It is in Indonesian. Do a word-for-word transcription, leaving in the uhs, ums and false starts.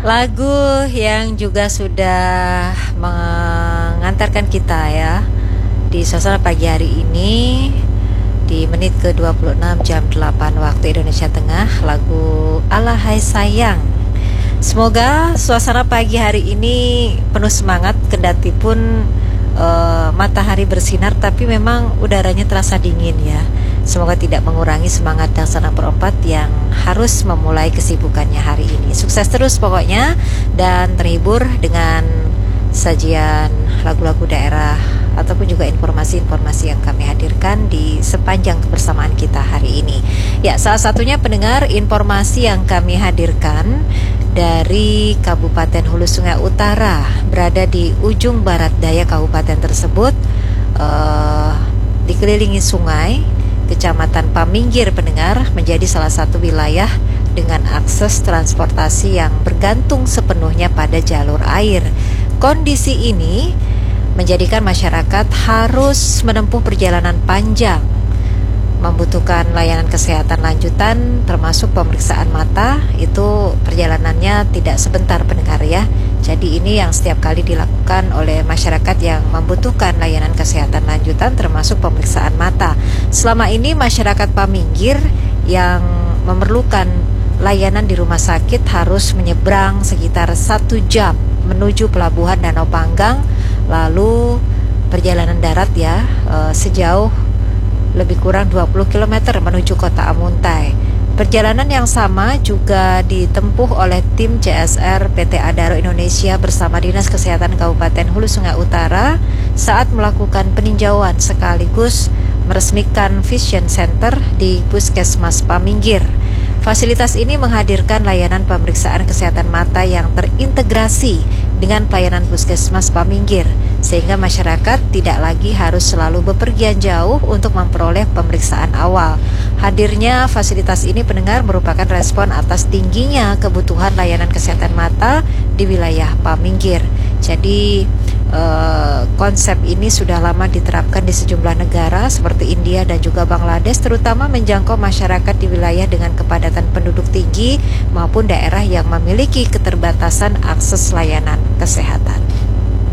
Lagu yang juga sudah mengantarkan kita ya di suasana pagi hari ini di menit ke dua puluh enam jam delapan waktu Indonesia Tengah, lagu Alahai Sayang. Semoga suasana pagi hari ini penuh semangat kendati pun uh, matahari bersinar, tapi memang udaranya terasa dingin ya. Semoga tidak mengurangi semangat dan senang berobat yang harus memulai kesibukannya hari ini. Sukses terus pokoknya, dan terhibur dengan sajian lagu-lagu daerah ataupun juga informasi-informasi yang kami hadirkan di sepanjang kebersamaan kita hari ini. Ya, salah satunya pendengar informasi yang kami hadirkan dari Kabupaten Hulu Sungai Utara, berada di ujung barat daya kabupaten tersebut, uh, dikelilingi sungai. Kecamatan Paminggir, pendengar, menjadi salah satu wilayah dengan akses transportasi yang bergantung sepenuhnya pada jalur air. Kondisi ini menjadikan masyarakat harus menempuh perjalanan panjang, membutuhkan layanan kesehatan lanjutan termasuk pemeriksaan mata. Itu perjalanannya tidak sebentar, pendengar ya. Jadi ini yang setiap kali dilakukan oleh masyarakat yang membutuhkan layanan kesehatan lanjutan termasuk pemeriksaan mata. Selama ini masyarakat Paminggir yang memerlukan layanan di rumah sakit harus menyeberang sekitar satu jam menuju pelabuhan Danau Panggang, lalu perjalanan darat ya sejauh lebih kurang dua puluh kilometer menuju kota Amuntai. Perjalanan yang sama juga ditempuh oleh tim C S R P T Adaro Indonesia bersama Dinas Kesehatan Kabupaten Hulu Sungai Utara saat melakukan peninjauan sekaligus meresmikan Vision Center di Puskesmas Paminggir. Fasilitas ini menghadirkan layanan pemeriksaan kesehatan mata yang terintegrasi dengan pelayanan Puskesmas Paminggir, sehingga masyarakat tidak lagi harus selalu bepergian jauh untuk memperoleh pemeriksaan awal. Hadirnya fasilitas ini, pendengar, merupakan respon atas tingginya kebutuhan layanan kesehatan mata di wilayah Paminggir. Jadi eh, konsep ini sudah lama diterapkan di sejumlah negara seperti India dan juga Bangladesh, terutama menjangkau masyarakat di wilayah dengan kepadatan penduduk tinggi maupun daerah yang memiliki keterbatasan akses layanan kesehatan.